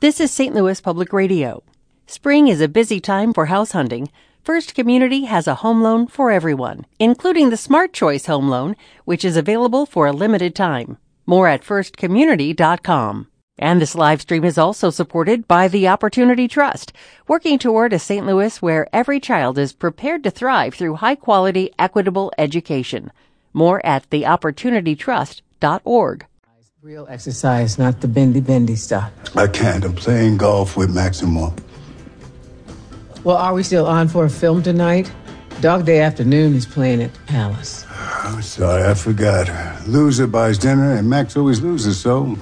This is St. Louis Public Radio. Spring is a busy time for house hunting. First Community has a home loan for everyone, including the Smart Choice Home Loan, which is available for a limited time. More at firstcommunity.com. And this live stream is also supported by the Opportunity Trust, working toward a St. Louis where every child is prepared to thrive through high-quality, equitable education. More at theopportunitytrust.org. Real exercise, not the bendy stuff. I can't. I'm playing golf with Maximo. Well, are we still on for a film tonight? Dog Day Afternoon is playing at the Palace. I'm sorry, I forgot. Loser buys dinner, and Max always loses, so,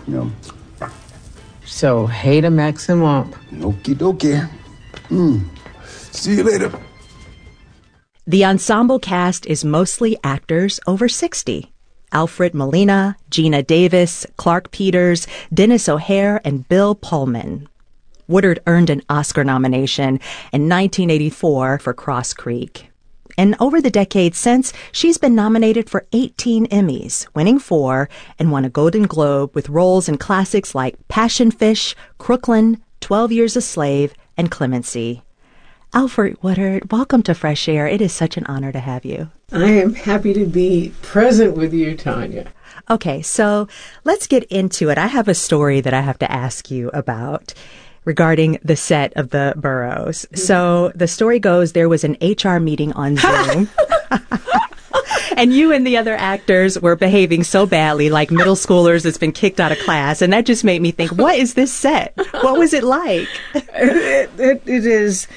So, hater Maximo. Okie dokie. See you later. The ensemble cast is mostly actors over 60. Alfred Molina, Gina Davis, Clark Peters, Dennis O'Hare, and Bill Pullman. Woodard earned an Oscar nomination in 1984 for Cross Creek. And over the decades since, she's been nominated for 18 Emmys, winning 4, and won a Golden Globe with roles in classics like Passion Fish, Crooklyn, 12 Years a Slave, and Clemency. Alfred Woodard, welcome to Fresh Air. It is such an honor to have you. I am happy to be present with you, Tanya. Okay, so let's get into it. I have a story that I have to ask you about regarding the set of the Burroughs. So the story goes, there was an HR meeting on Zoom. And you and the other actors were behaving so badly, like middle schoolers that's been kicked out of class. And that just made me think, what is this set? What was it like? It is,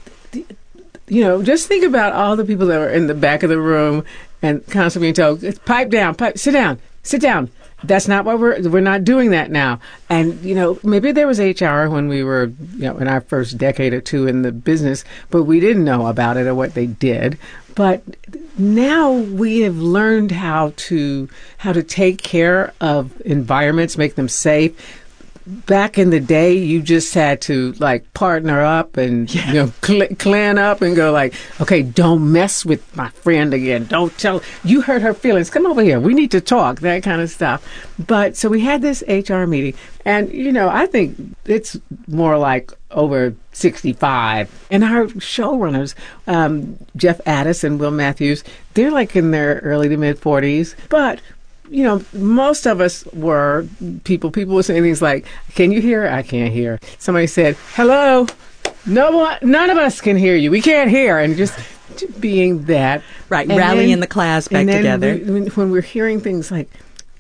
just think about all the people that were in the back of the room and constantly being told, pipe down, sit down. That's not what we're not doing that now. And, maybe there was HR when we were, in our first decade or two in the business, but we didn't know about it or what they did. But now we have learned how to take care of environments, make them safe. Back in the day, you just had to partner up and clan up and go okay, don't mess with my friend again. Don't tell, you hurt her feelings. Come over here. We need to talk. That kind of stuff. But so we had this HR meeting, and I think it's more like over 65. And our showrunners, Jeff Addis and Will Matthews, they're in their early to mid 40s, but most of us were people were saying things like, can you hear? I can't hear. Somebody said, hello. No, none of us can hear you. We can't hear. And just being that. Right. Rallying the class back together. When we're hearing things like,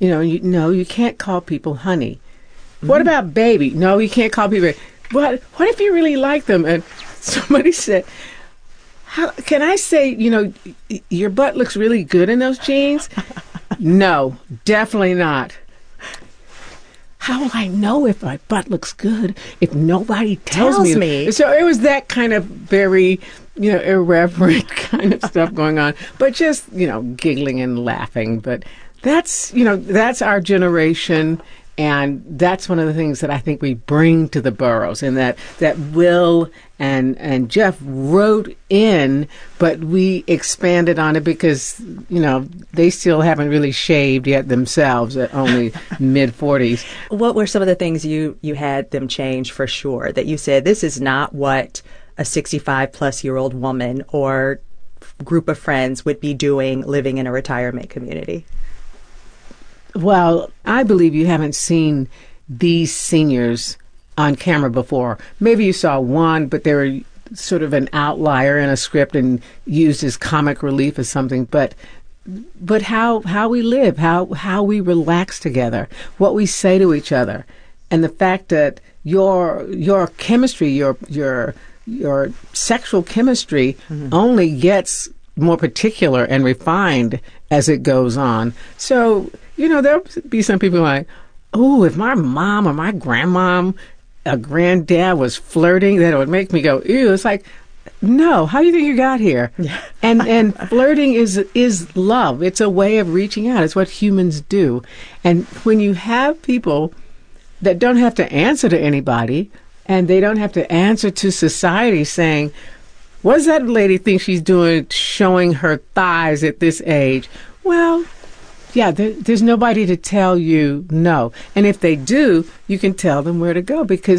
you can't call people honey. Mm-hmm. What about baby? No, you can't call people. What if you really like them? And somebody said, how can I say, your butt looks really good in those jeans? No, definitely not. How will I know if my butt looks good if nobody tells me? So it was that kind of very, irreverent kind of stuff going on. But just, giggling and laughing. But that's our generation. And that's one of the things that I think we bring to the Burroughs, and that Will and Jeff wrote in, but we expanded on it because, they still haven't really shaved yet themselves at only mid-40s. What were some of the things you had them change for sure, that you said, this is not what a 65-plus-year-old woman or group of friends would be doing living in a retirement community? Well, I believe you haven't seen these seniors on camera before. Maybe you saw one, but they were sort of an outlier in a script and used as comic relief or something. But how we live, how we relax together, what we say to each other, and the fact that your chemistry, your sexual chemistry, only gets more particular and refined as it goes on. So, there'll be some people like, oh, if my mom or my grandmom, a granddad was flirting, that it would make me go, ew. It's like, no, how do you think you got here? And flirting is love. It's a way of reaching out. It's what humans do. And when you have people that don't have to answer to anybody, and they don't have to answer to society saying, what does that lady think she's doing showing her thighs at this age? Well, yeah, there's nobody to tell you no. And if they do, you can tell them where to go, because